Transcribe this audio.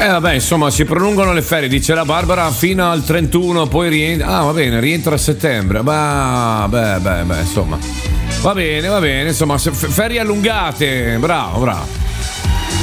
Vabbè, insomma, si prolungano le ferie, dice la Barbara, fino al 31, poi rientra. Ah, va bene, rientra a settembre. Beh, insomma. Va bene, insomma, ferie allungate. Bravo.